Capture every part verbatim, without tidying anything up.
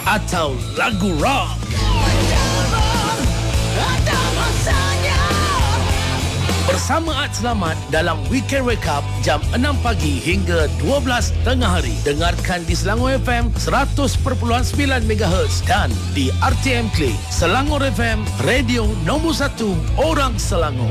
atau lagu rock. Bersama Ad Selamat dalam Weekend Wake Up jam enam pagi hingga dua belas tengah hari. Dengarkan di Selangor F M seratus perpuluhan sembilan megahertz dan di R T M Click. Selangor F M, radio nombor satu orang Selangor.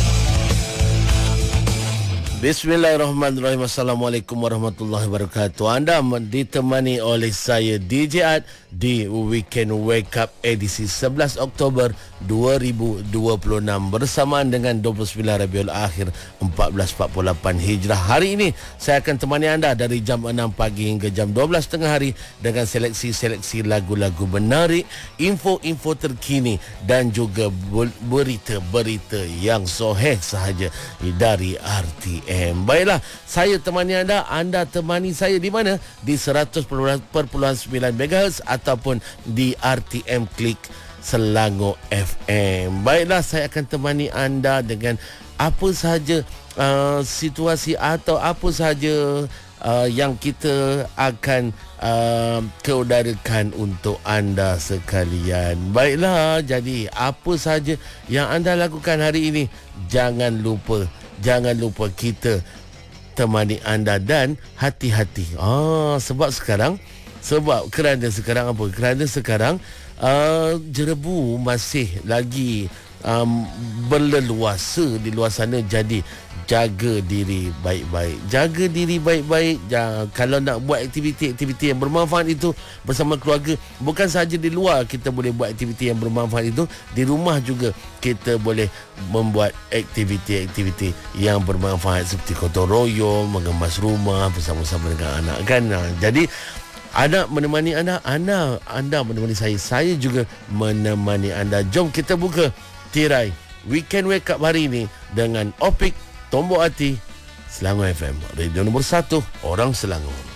Bismillahirrahmanirrahim. Assalamualaikum warahmatullahi wabarakatuh. Anda ditemani oleh saya D J Ad di Weekend Wake Up edisi sebelas Oktober dua ribu dua puluh enam bersamaan dengan dua puluh sembilan Rabiul Akhir empat belas empat puluh lapan Hijrah. Hari ini saya akan temani anda dari jam enam pagi hingga jam dua belas tengah hari dengan seleksi-seleksi lagu-lagu menarik, info-info terkini dan juga berita-berita yang soheh sahaja dari R T M. Baiklah, saya temani anda, anda temani saya di mana? Di seratus perpuluhan sembilan megahertz ataupun di R T M Click Selangor F M. Baiklah, saya akan temani anda dengan apa sahaja uh, situasi atau apa sahaja uh, yang kita akan uh, keudarakan untuk anda sekalian. Baiklah, jadi apa sahaja yang anda lakukan hari ini, jangan lupa Jangan lupa kita temani anda dan hati-hati. Ah, sebab sekarang, sebab kerana sekarang apa? Kerana sekarang uh, jerebu masih lagi um, berleluasa di luar sana. Jadi jaga diri baik-baik. Jaga diri baik-baik. Jangan, kalau nak buat aktiviti-aktiviti yang bermanfaat itu bersama keluarga, bukan sahaja di luar kita boleh buat aktiviti yang bermanfaat itu, di rumah juga kita boleh membuat aktiviti-aktiviti yang bermanfaat seperti gotong royong, mengemas rumah bersama-sama dengan anak kan. Jadi anak menemani anda, anda anda menemani saya, saya juga menemani anda. Jom kita buka tirai Weekend Wake Up hari ini dengan Opik Tombok Hati Selangor F M, radio nombor satu orang Selangor.